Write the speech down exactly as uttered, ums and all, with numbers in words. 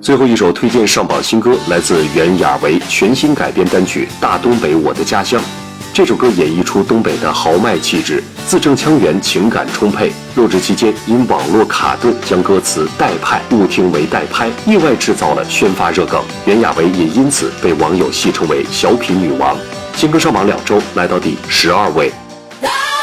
最后一首推荐上榜新歌来自袁娅维全新改编单曲《大东北我的家乡》。这首歌演绎出东北的豪迈气质，字正腔圆，情感充沛。录制期间因网络卡顿，将歌词代拍误听为代拍，意外制造了宣发热梗。袁娅维也因此被网友戏称为小品女王。新歌上榜两周，来到第十二位。